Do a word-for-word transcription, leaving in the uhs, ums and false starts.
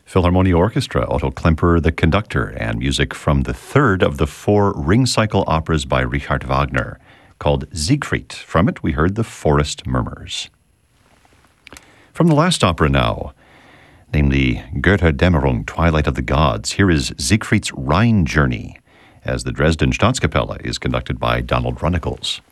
Philharmonia Orchestra, Otto Klemperer the conductor, and music from the third of the four Ring Cycle operas by Richard Wagner, called Siegfried. From it, we heard The Forest Murmurs. From the last opera now, namely Götterdämmerung, Twilight of the Gods, here is Siegfried's Rhine Journey, as the Dresden Staatskapelle is conducted by Donald Runnicles.